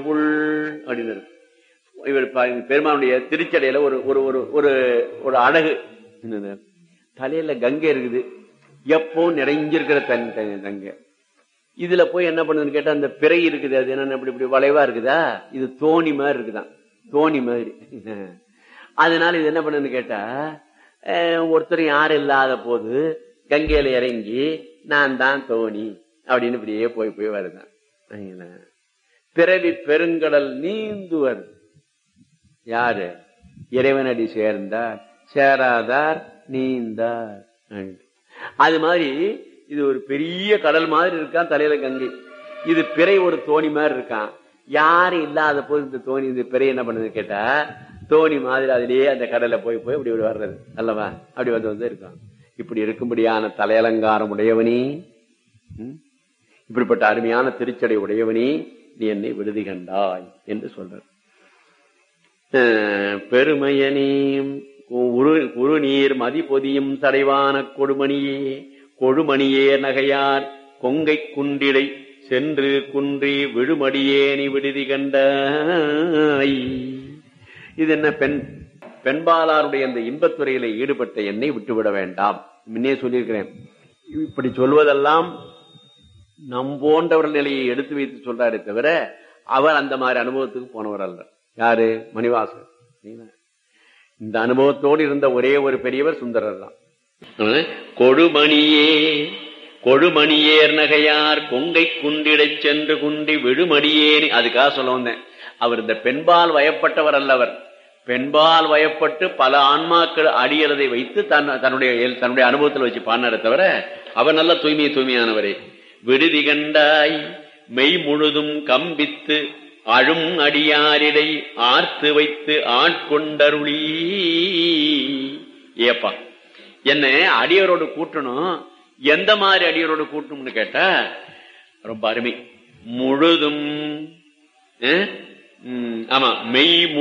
அப்படின்னு இவர் பெருமானுடைய திருச்சடையில ஒரு ஒரு ஒரு ஒரு ஒரு அழகு தலையில கங்கை இருக்குது, எப்போ நிறைஞ்சிருக்கிற கங்கை. இதுல போய் என்ன பண்ணுதுன்னு கேட்டா அந்த பிறை இருக்குது, அது என்ன இப்படி இப்படி வளைவா இருக்குதா, இது தோணி மாதிரி இருக்குதான், தோணி மாதிரி. அதனால இது என்ன பண்ணுன்னு கேட்டா ஒருத்தர் யாரும் இல்லாத போது கங்கையில இறங்கி நான் தான் தோணி அப்படின்னு இப்படியே போய் போய் வருதான். பிறவி பெருங்கடல் நீந்துவர் யாரு? இறைவனடி சேர்ந்தார், சேராதார் நீந்தார். அது மாதிரி இது ஒரு பெரிய கடல் மாதிரி இருக்கான் தலையில கங்கை, இது பிறை ஒரு தோணி மாதிரி இருக்கான். யாரும் இல்லாத போது இந்த தோணி இந்த பிறை என்ன பண்ணுது கேட்டா தோணி மாதிரி அதிலேயே அந்த கடல்ல போய் போய் அப்படி வர்றது அல்லவா, அப்படி வந்து இருக்கான். இப்படி இருக்கும்படியான தலையலங்காரம் உடையவனே, இப்படிப்பட்ட அருமையான திருச்சடை உடையவனே, நீ என்னை விடுதி கண்டாய் என்று சொல்ற. பெருமையனே குறுநீர் மதிபொதியும் தடைவான கொடுமணியே, கொழுமணியே நகையார் கொங்கை குண்டிடை சென்று குன்றி விழுமடியே நீ விடுதி கண்டாய். இது என்ன? பெண்பாலாருடைய அந்த இன்பத்துறையில ஈடுபட்ட என்னை விட்டுவிட வேண்டாம். முன்னே சொல்லியிருக்கிறேன். இப்படி சொல்வதெல்லாம் நம் போன்றவர்கள் நிலையை எடுத்து வைத்து சொல்றாரு தவிர அவர் அந்த மாதிரி அனுபவத்துக்கு போனவர் அல்ல. யாரு? மணிவாசகர். இந்த அனுபவத்தோடு இருந்த ஒரே ஒரு பெரியவர் சுந்தரர் தான். கொடுமணியே கொழுமணியேர் நகையார் கொங்கை குண்டிடை சென்று குண்டி விழுமடியேனி. அதுக்காக சொல்ல வந்தேன், அவர் இந்த பெண்பால் வயப்பட்டவர் அல்லவர். பெண்பால் வயப்பட்டு பல ஆன்மாக்கள் அடியறதை வைத்து தன்னுடைய அனுபவத்தில் வச்சு பாடினாரே தவிர அவர் நல்ல தூய்மையானவரே. விடுதி கண்டாய் மெய் முழுதும் கம்பித்து அழும் அடியாரிடை ஆர்த்து வைத்து ஆட்கொண்டருளி. ஏப்பா என்ன அடியரோடு கூட்டணும், எந்த மாதிரி அடியரோடு கூட்டணும்னு கேட்டா ரொம்ப அருமை. முழுதும் ஆமா மெய்